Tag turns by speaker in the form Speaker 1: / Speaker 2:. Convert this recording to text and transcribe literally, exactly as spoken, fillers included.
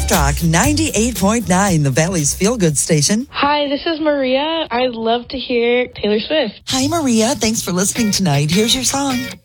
Speaker 1: Rock Talk ninety-eight point nine, the Valley's feel-good station.
Speaker 2: Hi, this is Maria. I'd love to hear Taylor Swift.
Speaker 1: Hi, Maria. Thanks for listening tonight. Here's your song.